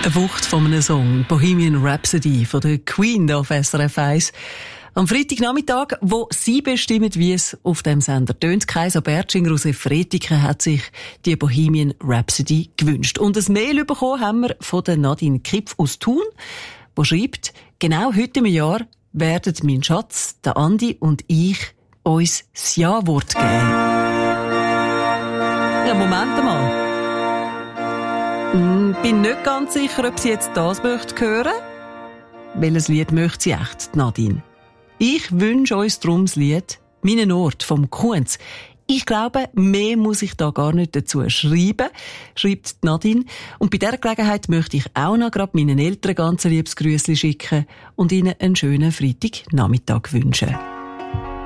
Eine Wucht von einem Song, Bohemian Rhapsody von der Queen auf SRF 1. Am Freitagnachmittag, wo Sie bestimmen, wie es auf dem Sender tönt. Kaiser Bertschinger aus Efretiken hat sich die Bohemian Rhapsody gewünscht. Und ein Mail bekommen haben wir von der Nadine Kipf aus Thun, die schreibt, genau heute im Jahr werden mein Schatz, der Andi und ich uns das Ja-Wort geben. Ja, Moment mal. Bin nicht ganz sicher, ob sie jetzt das möchte hören. Welches Lied möchte sie echt, Nadine? Ich wünsche uns darum das Lied «Meinen Ort» vom Kunz. Ich glaube, mehr muss ich da gar nicht dazu schreiben, schreibt Nadine. Und bei dieser Gelegenheit möchte ich auch noch gerade meinen Eltern ganz liebes Grüßli schicken und ihnen einen schönen Freitagnachmittag wünschen.